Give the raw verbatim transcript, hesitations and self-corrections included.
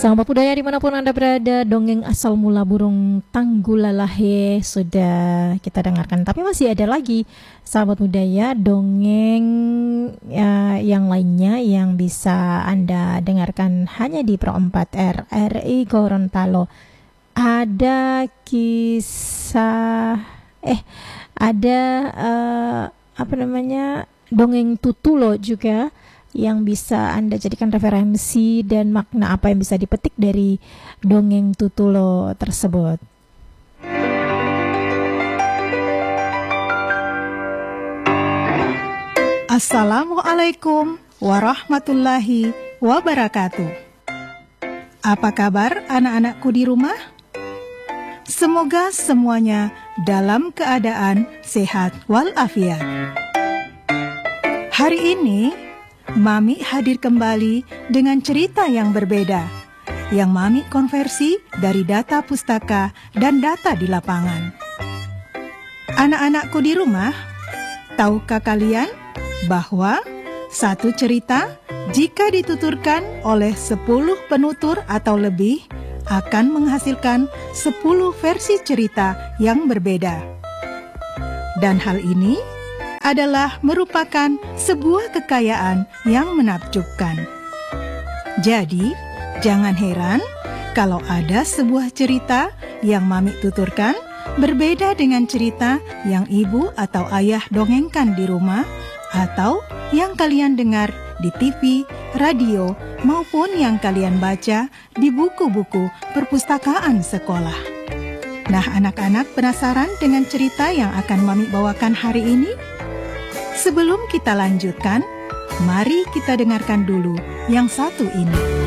Sahabat budaya dimanapun Anda berada, dongeng asal mula burung Tanggulalahe sudah kita dengarkan. Tapi masih ada lagi sahabat budaya dongeng ya, yang lainnya yang bisa Anda dengarkan hanya di Pro empat R R I Gorontalo. Ada kisah eh ada uh, apa namanya dongeng Tutulo juga yang bisa Anda jadikan referensi dan makna apa yang bisa dipetik dari dongeng Tutulo tersebut. Assalamualaikum warahmatullahi wabarakatuh. Apa kabar anak-anakku di rumah? Semoga semuanya dalam keadaan sehat walafiat. Hari ini Mami hadir kembali dengan cerita yang berbeda, yang Mami konversi dari data pustaka dan data di lapangan. Anak-anakku di rumah, tahukah kalian bahwa satu cerita jika dituturkan oleh sepuluh penutur atau lebih akan menghasilkan sepuluh versi cerita yang berbeda. Dan hal ini adalah merupakan sebuah kekayaan yang menakjubkan. Jadi, jangan heran kalau ada sebuah cerita yang Mami tuturkan berbeda dengan cerita yang ibu atau ayah dongengkan di rumah atau yang kalian dengar di T V, radio, maupun yang kalian baca di buku-buku perpustakaan sekolah. Nah, anak-anak penasaran dengan cerita yang akan Mami bawakan hari ini? Sebelum kita lanjutkan, mari kita dengarkan dulu yang satu ini.